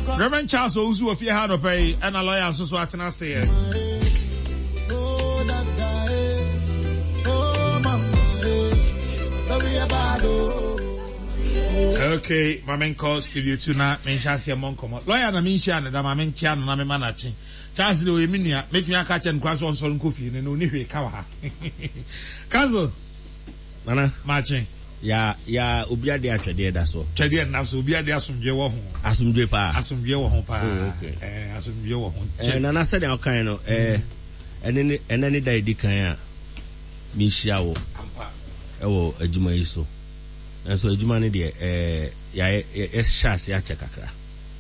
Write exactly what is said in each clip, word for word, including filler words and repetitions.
Reverend Charles Ozu of your hand of pay and a lawyer so I can say okay, my main call studio tonight, Menshasi among come. Lawyer na Minshan and my main tiano na me manachi. Charles Louis Minia, make me a catch and crash on some coffee and no need cover. Kazo Nana Marching. Ya ya ubia de atwede da so. Twede na so ubia de asomdwe wo ho. Asomdwe pa. Asomdwe wo ho pa. Eh asomdwe wo ho. Eh Nana said e kan no eh enene enene da edi kan a mi hia wo. Ampa. E wo adwuma yi so. And so adwuma ne de eh ya e shas ya chekakra.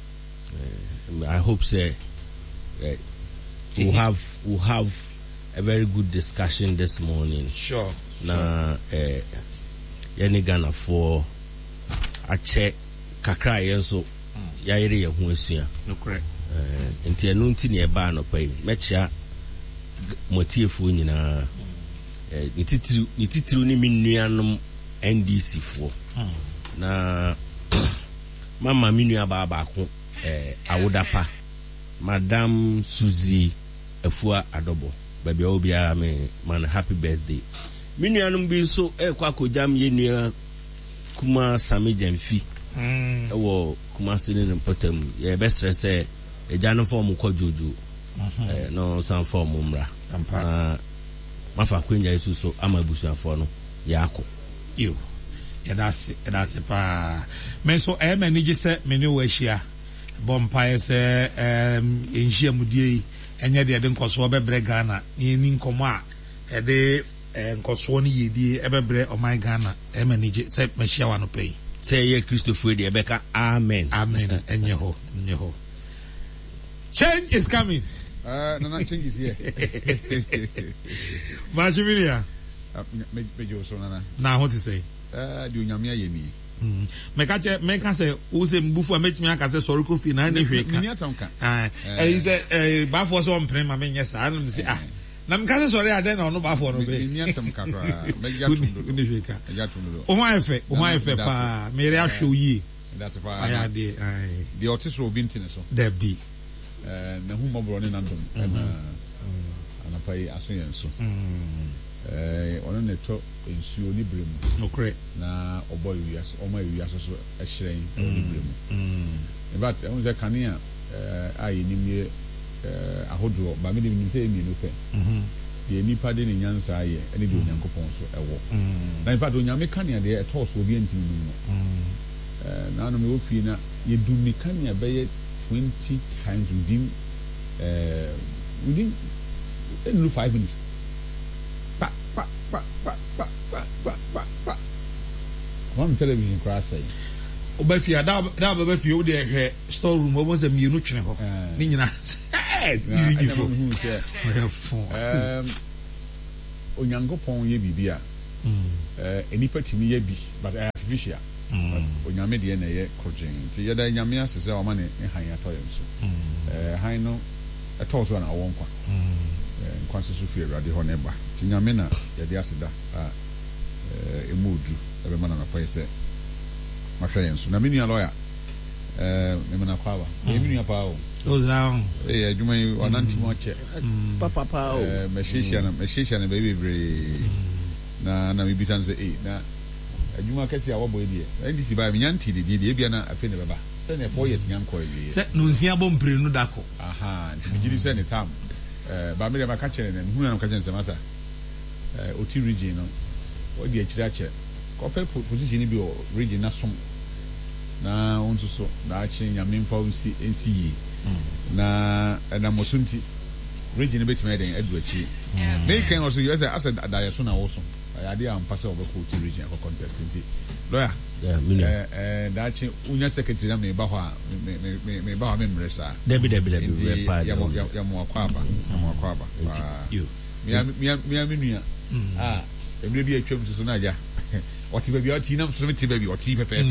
I hope say uh, we'll have we'll have a very good discussion this morning. Sure. Na eh yani Ghana for a check kakra yenso ya yere ye ho asua. No correct. Eh enti enu nti ne ba no pai mechia motiefo nyina eh nititiru nititiru ni minuanom N D C for. Na mama minua ba ba ko eh awodapa Madam Suzy Efua Adobo baby obia me man happy birthday minuanum bi so e kwa kojam yenua kuma Sami Jamfi mm ewo kuma sini ne potem ye besre se ejano form ko jojo eh no san form mra ampa mafa kwenya yesu so amabusuafo no yako yo ya that's that's pa me so e manage se me ne wo ahia Bompire say um enhia mudie enye de de nkoso bebre Ghana ni nkomo a e de nkoso ni yedie e bebre o my Ghana e manage say machia wa no pay say ye Christopher de beka amen amen enye ho enye ho change is coming uh no no change is here Machivilia me me jo so na na what to say uh do nyame ayemi Mm. Meka che meka se o se mbufu ametimi aka se sori kofi na ne hweka. Ah, eh is eh ba for so mpre ma menye sa na se ah. Na meka se sori ade na ono ba for no be. Ni asem kakra. Me ja tundu. Ni hweka. Ja tundu. O hwan efe, o hwan efe pa me re ahwe yi. That's fa. Aya de ai. The otis obi ntine so. There be. Eh na hu mobro ne nandom. Na ana pai aso yen so. Mm. Eh ono neto ensuo ni bremu no correct na oboy wiase o ma wiase so ehyiren ni bremu mm but on the kania eh ayi ni me eh ahodo ba me de ni se mi no pe mhm ye nipa de ni nyansa aye ene de onyankopon so ewo mm na in fact onyame kania de eto so obi antim no mm eh na no me ofi na ye du ni kania be ye twenty times within eh within in five minutes pa pa pa pa pa pa pa pa pa one television crash say obafi ada da obafi o de hwe store room o mo se mienu twene ho ni nyina easy go um onyankopon ye bibia eh enipa timi ye bi but artificial onyame de na ye kojin ti ye da nyame asese o ma ne han ya to ye so eh han no eto so na wo nkwa nkwanso so fi awade ho ne ba ti nyame na ye de aseda a emudu ebe mana na pa ise mahwe yenso na menu lawyer eh me mana kwa ba e menu pa o o za eh adwuma yi onanti mo che papa pa o eh me hihia na me hihia na baby bre na na me bisan se eh na adwuma kesi a wo boy die ndi si ba me nyanti de die bia na afi ne beba se ne four years nyanko e se no nsia bompre no dako aha ndi bigiri se ne tam eh ba me de maka chere ne hu na maka chere se masa eh oti region no o di akira che ko pe position bi o region na som na onso so na achi nyame mfa usi ensi yi na na mosunti region be timi den edu achi they can also you say as a da so na wo so ya dey am pass over ko ti region ko contest nti lawyer eh eh da achi unya secretary na me ba ho a me me me ba ho me mresa debi debi debi pa ya mo ya mo akwa ba mo akwa ba you mi mi mi mi ah emre bi atwam so na ja oti ba bi oti na so meti ba bi oti pepepe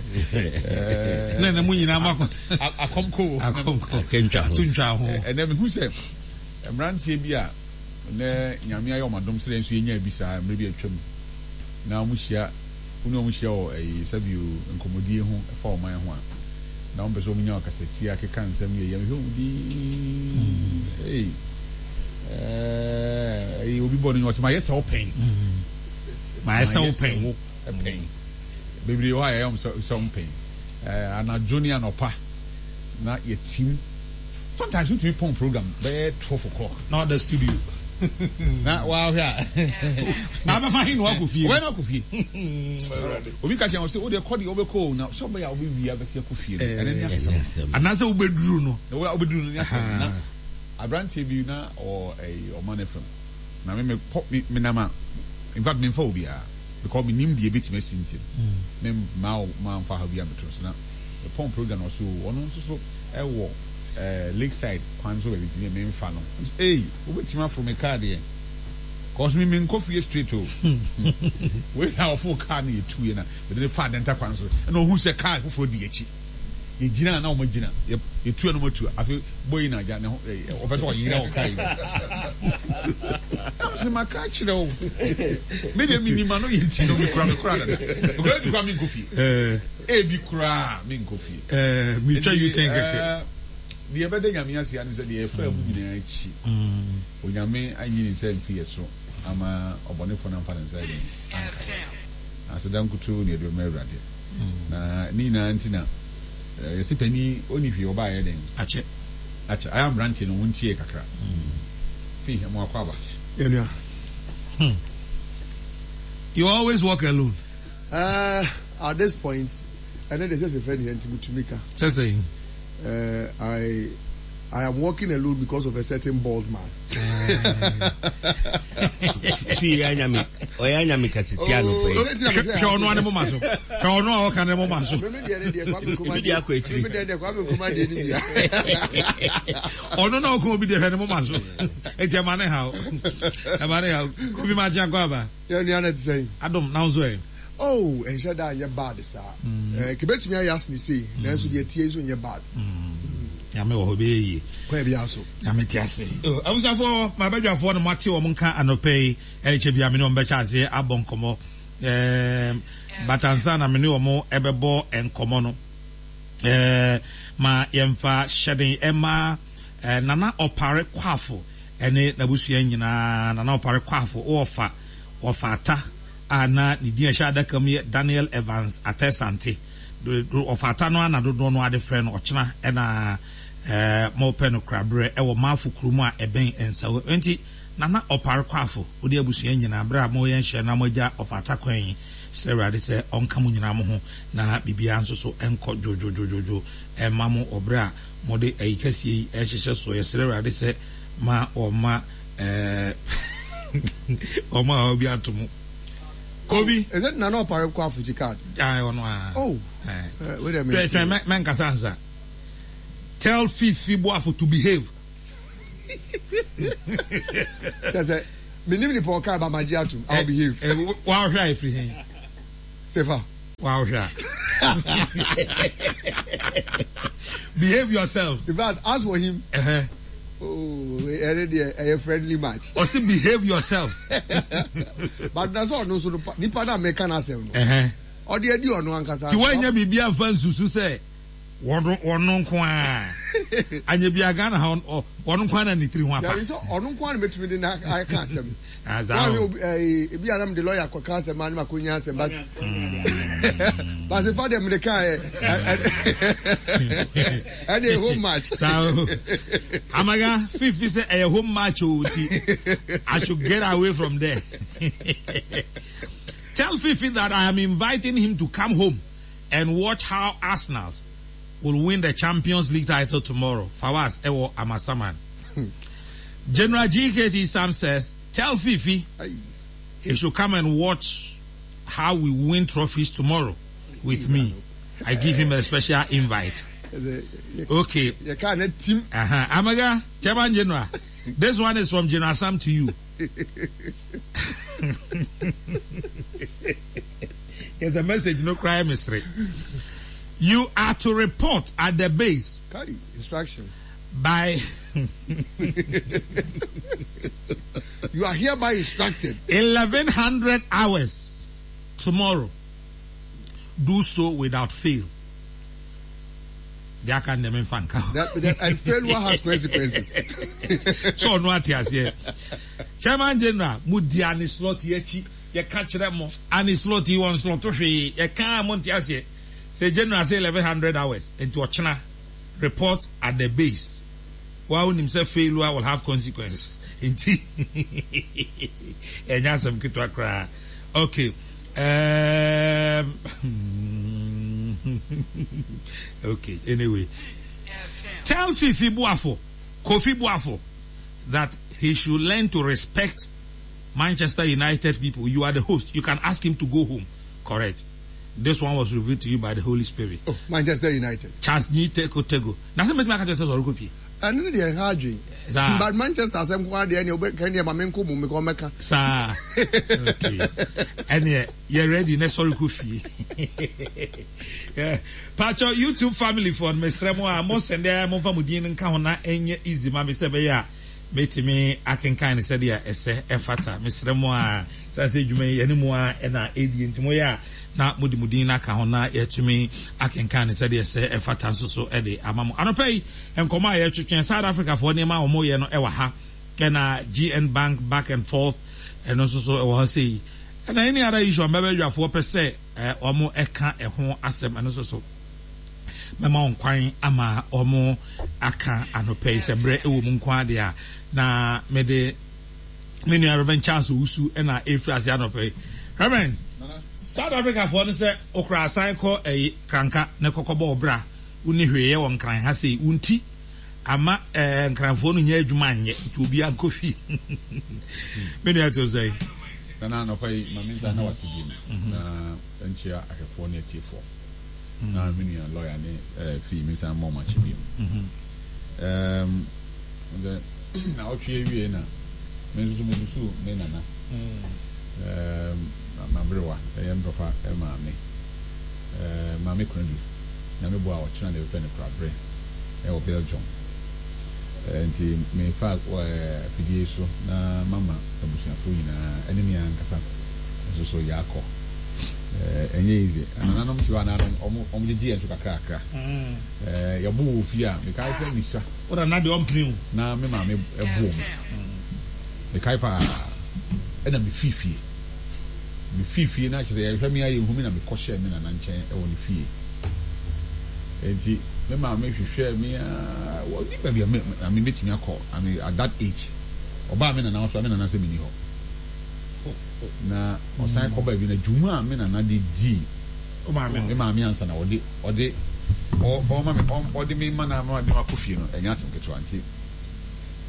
eh na na munyina makọ akomko akomko kentwa tuntwa ho eh na me hu se emrantie bi a na nyame ayo madom sele nso yenya bi sa emre bi atwam na mu hia unu mu hia o eh sabio nkomodie ho fa o man ho a na on beso minya kaseti akeka nsem ye yem hudi hey eh obi bo no ma yes open ma yes open pain baby why I am so some pain eh ana junior no pa na your team sometimes we do pump program by twelve o'clock not the studio na wow yeah na ba fa hin wa ko fie we na ko fie obi ka chen o se o de call o be call na so be ya obi wi abesi ko fie ene ne asem anase wo beduru no wo beduru no ne asem na abrante bi na o eh o man fm na me me pop me na ma in fact me fa obi a because me nim de bit me sinti me ma ma fa ha bi am to so na the pump program also ono so so e wo Uh, Lakeside, Kwanzo, everything, me fan. Hey, we team from a car there. Cause me mean coffee straight to. We have four car near two years, but the father enter Kwanzo. I know who's a car who for D H. You Gina now, my Gina. Yep, you two number two. I feel boy in a gun. Officer, you know, okay. I'm my catch, you know. Maybe me, man, you know, me cram crowd. We're going to come in coffee. Eh, be cram in coffee. Eh, me tell you think. The other young man said, the affair of the Chi. When your man, I need to say, so I'm a bonifon and parents. I said, Uncle Two near the Meradi. Nina Antina, you see, penny only if you buy anything. Ache, Ache, I am ranting on one tea cacra. Fee him more cover. Yeah, you always walk alone. Uh, at this point, I know this is a friend here to Mika. Just saying. Uh, I I am walking alone because of a certain bald man. See, I am. Oh, I am Casitiano. Pure no animal muscle. Pure no all kind of muscle. Oh no, no, could be the animal muscle. It's a man how. A man how. Could be my Jaguaba. You're saying. I don't know. Oh, and shut down your bad, sir. Quebec me, I asked me, see, there's the tears on your bad. Yame obey. Where be also? Yame I was for my baby for the Matthew Monka and Opay, H B Amino Bechazi, Abon Como, Batanzana Minuomo, Ebebo, and Comono. Ma Yemfa shedding Emma, Nana Opare Quaffo, and it Nabusian, Nana Opare Quaffo, or fa, or fata. Ana ni dia shada kamye Daniel Evans atesante of atano na do no ade friend ochina e na eh mo peno krabre e wo mafu krumu a eben ensawo enti nana opare kwafo odi abusua nyina bra mo yen hye na moja of atakwan serade se onka mu nyina mo ho na bibia nso so enko jojojojojo e mamo obra mo de ayikasi e hyehye so ye serade se ma o ma eh o ma obi atomo Kobi, is it Nano Paraqua Fuji card? I don't know. Oh, uh, wait a minute. Man, Casanza. Tell Fifi Boafo to behave. That's it. Minimum Poka by Magiatu. I'll behave. Wow, right, everything. Sefa. Wow, right. Behave yourself. In fact, ask for him. Uh huh. Oh, already a, a friendly match. Or still behave yourself. But that's all. No, so the nipa na make an answer. Uh huh. Or the idea on one casa. To when you be a fan, Susu say, one one kwa, and you be a Ghana or one kwana ni three one. There is on one makes me the I can't say. As I will be a am the lawyer for cancer man, Macunas and Bas. But the father of the car and a home match. So, Amaga, fifty say a home match. I should get away from there. Tell Fifi that I am inviting him to come home and watch how Arsenal will win the Champions League title tomorrow. Fawaz Ewo Amasaman. General G K T Sam says, tell Fifi he should come and watch how we win trophies tomorrow with me. I give him a special invite. Okay. You can't team. Uh-huh. Amaga, Chairman General. This one is from General Sam to you. It's a message, no crime mystery. You are to report at the base. Cardi, instruction. By you are hereby instructed. eleven hundred hours tomorrow. Do so without fail. they can never find and failure has consequences. So no atias here. Chairman General, Mudiani slot yechi, ye catch them more, and his slot he wants slot to she, ye can't montias here. Say General say eleven hundred hours into a china report at the base. While himself failure will have consequences. Indeed, and yes, I'm going to cry. Okay. Um, okay, anyway. Tell Fifi Buafo, Kofi Buafo, that he should learn to respect Manchester United people. You are the host. You can ask him to go home. Correct. This one was revealed to you by the Holy Spirit. Oh, Manchester United. Charles Ni Teko Tego. Doesn't make my just or copy. I know they are hard. But Manchester has some quality and you can hear my men come and come back. Sir. Okay. And yeah, you're ready. Next sorry, Kofi. Yeah. Pacho YouTube family for Miss Remo. I'm most and there. I'm over Mudin and Kahona. And easy, Mammy Sebeya. Meti me, I can kind of say, yeah, esse effata. Miss Remo. So I say, you may anymore and I aid into Moya. Na mudi mudina kahona yetumi akenkan said yes e fata so so e de amamo anopai enkoma ye twetwen South Africa for nema omo ye no e wa ha na G N Bank back and forth and so so e wa say and any other issue mebe dwafo pese eh omo eka e ho asem and so so mema onkwan ama omo aka anopai se bre e wo mu nkwan de a na me de many Reverend Charles Usu e na efrase anopai Reverend South Africa for ne say okra san ko eh kranka ne kokobo obra uni hweye won kran ha sei unti ama eh nkranfo no nya adwuma anye nti obi ankofi me ne ato say na no pai maminza na wasibi na enchia akefo ne tifo na mini lawyer ne eh fi minsa mo ma chibi um the na otwe wie na menzu menzu me nana um Mabrewa, a young papa, a mammy, uh, Mammy Crandley, Namiboa, China, the Penny Crabbe, El Belgium. And he may fall or Fidiso, na Mamma, the Bushina Puina, enemy and Cassan, so Yako. And easy, and I know you are not on the G and Kaka. Your boo, Fia, the Kai said, Mister. What another opening? Now, me mammy, a boom. The Kaipa, enemy Fifi. Me fifi na che say hwemi aye humi na me kohye me na na nchen e woni fie enti me ma me hwehwe me a wo di ba bia me me betimi akọ I mean at that age oba me na na so me na na se me ni ho na o sai ko ba bi na juma me na na di di o ma me me ma me ansa na odi odi o o ma me o odi me ma na ma de ma kofie no enya sem ketwa nti